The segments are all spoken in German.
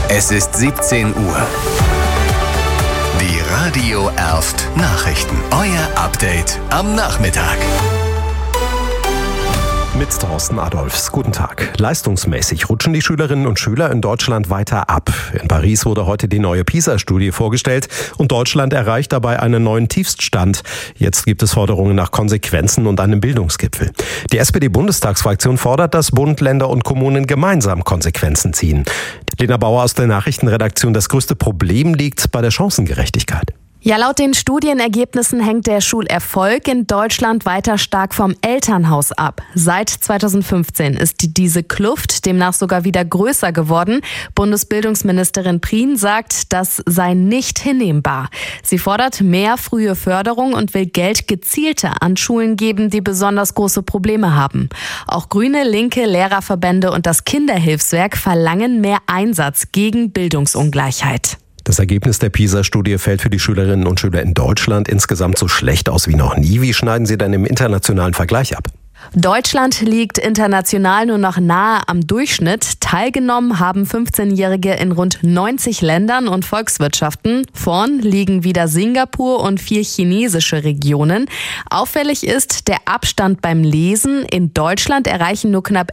Es ist 17 Uhr. Die Radio Erft Nachrichten. Euer Update am Nachmittag. Mit Thorsten Adolfs. Guten Tag. Leistungsmäßig rutschen die Schülerinnen und Schüler in Deutschland weiter ab. In Paris wurde heute die neue PISA-Studie vorgestellt und Deutschland erreicht dabei einen neuen Tiefststand. Jetzt gibt es Forderungen nach Konsequenzen und einem Bildungsgipfel. Die SPD-Bundestagsfraktion fordert, dass Bund, Länder und Kommunen gemeinsam Konsequenzen ziehen. Lena Bauer aus der Nachrichtenredaktion. Das größte Problem liegt bei der Chancengerechtigkeit. Ja, laut den Studienergebnissen hängt der Schulerfolg in Deutschland weiter stark vom Elternhaus ab. Seit 2015 ist diese Kluft demnach sogar wieder größer geworden. Bundesbildungsministerin Prien sagt, das sei nicht hinnehmbar. Sie fordert mehr frühe Förderung und will Geld gezielter an Schulen geben, die besonders große Probleme haben. Auch Grüne, Linke, Lehrerverbände und das Kinderhilfswerk verlangen mehr Einsatz gegen Bildungsungleichheit. Das Ergebnis der PISA-Studie fällt für die Schülerinnen und Schüler in Deutschland insgesamt so schlecht aus wie noch nie. Wie schneiden Sie denn im internationalen Vergleich ab? Deutschland liegt international nur noch nahe am Durchschnitt. Teilgenommen haben 15-Jährige in rund 90 Ländern und Volkswirtschaften. Vorn liegen wieder Singapur und 4 chinesische Regionen. Auffällig ist der Abstand beim Lesen. In Deutschland erreichen nur knapp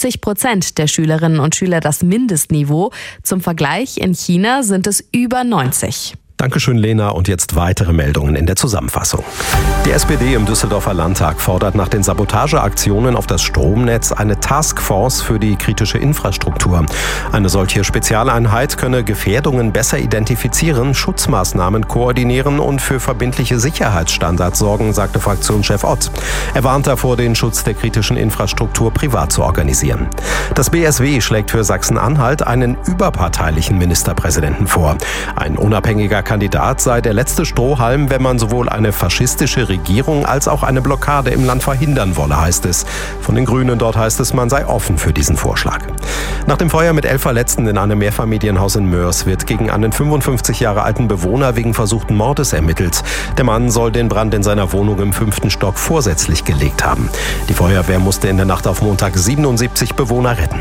70% der Schülerinnen und Schüler das Mindestniveau. Zum Vergleich, in China sind es über 90%. Dankeschön, Lena. Und jetzt weitere Meldungen in der Zusammenfassung. Die SPD im Düsseldorfer Landtag fordert nach den Sabotageaktionen auf das Stromnetz eine Taskforce für die kritische Infrastruktur. Eine solche Spezialeinheit könne Gefährdungen besser identifizieren, Schutzmaßnahmen koordinieren und für verbindliche Sicherheitsstandards sorgen, sagte Fraktionschef Ott. Er warnt davor, den Schutz der kritischen Infrastruktur privat zu organisieren. Das BSW schlägt für Sachsen-Anhalt einen überparteilichen Ministerpräsidenten vor. Ein unabhängiger Kandidat sei der letzte Strohhalm, wenn man sowohl eine faschistische Regierung als auch eine Blockade im Land verhindern wolle, heißt es. Von den Grünen dort heißt es, man sei offen für diesen Vorschlag. Nach dem Feuer mit 11 Verletzten in einem Mehrfamilienhaus in Moers wird gegen einen 55 Jahre alten Bewohner wegen versuchten Mordes ermittelt. Der Mann soll den Brand in seiner Wohnung im 5. Stock vorsätzlich gelegt haben. Die Feuerwehr musste in der Nacht auf Montag 77 Bewohner retten.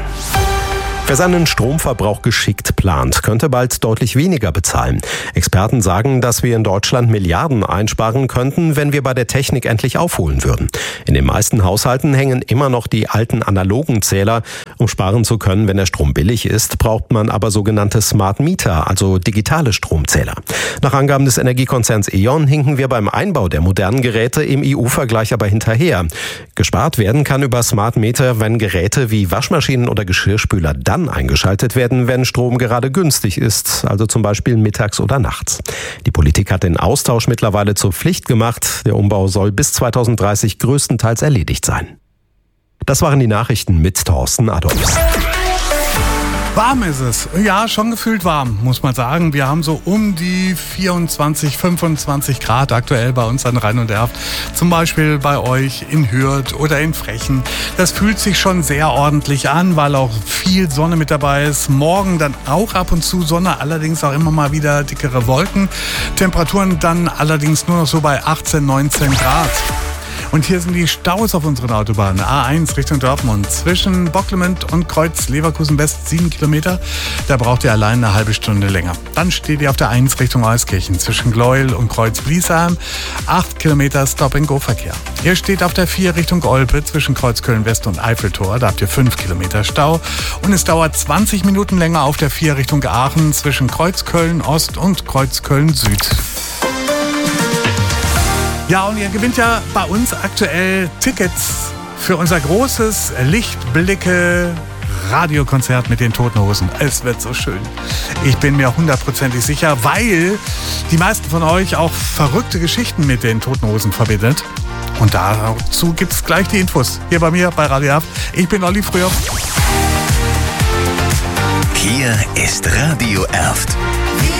Wer seinen Stromverbrauch geschickt plant, könnte bald deutlich weniger bezahlen. Experten sagen, dass wir in Deutschland Milliarden einsparen könnten, wenn wir bei der Technik endlich aufholen würden. In den meisten Haushalten hängen immer noch die alten analogen Zähler. Um sparen zu können, wenn der Strom billig ist, braucht man aber sogenannte Smart Meter, also digitale Stromzähler. Nach Angaben des Energiekonzerns E.ON hinken wir beim Einbau der modernen Geräte im EU-Vergleich aber hinterher. Gespart werden kann über Smart Meter, wenn Geräte wie Waschmaschinen oder Geschirrspüler dann eingeschaltet werden, wenn Strom gerade günstig ist, also zum Beispiel mittags oder nachts. Die Politik hat den Austausch mittlerweile zur Pflicht gemacht. Der Umbau soll bis 2030 größtenteils erledigt sein. Das waren die Nachrichten mit Thorsten Adolfs. Warm ist es. Ja, schon gefühlt warm, muss man sagen. Wir haben so um die 24, 25 Grad aktuell bei uns an Rhein und Erft. Zum Beispiel bei euch in Hürth oder in Frechen. Das fühlt sich schon sehr ordentlich an, weil auch viel Sonne mit dabei ist. Morgen dann auch ab und zu Sonne, allerdings auch immer mal wieder dickere Wolken. Temperaturen dann allerdings nur noch so bei 18, 19 Grad. Und hier sind die Staus auf unseren Autobahnen. A1 Richtung Dortmund. Zwischen Bocklemont und Kreuz Leverkusen West 7 Kilometer. Da braucht ihr allein eine halbe Stunde länger. Dann steht ihr auf der 1 Richtung Euskirchen. Zwischen Gleuel und Kreuz Bliesheim 8 Kilometer Stop-and-Go-Verkehr. Ihr steht auf der 4 Richtung Olpe. Zwischen Kreuz Köln West und Eiffeltor. Da habt ihr 5 Kilometer Stau. Und es dauert 20 Minuten länger auf der 4 Richtung Aachen. Zwischen Kreuz Köln Ost und Kreuz Köln Süd. Ja, und ihr gewinnt ja bei uns aktuell Tickets für unser großes Lichtblicke-Radiokonzert mit den Toten Hosen. Es wird so schön. Ich bin mir 100% sicher, weil die meisten von euch auch verrückte Geschichten mit den Toten Hosen verbindet. Und dazu gibt es gleich die Infos hier bei mir bei Radio Erft. Ich bin Olli Früher. Hier ist Radio Erft.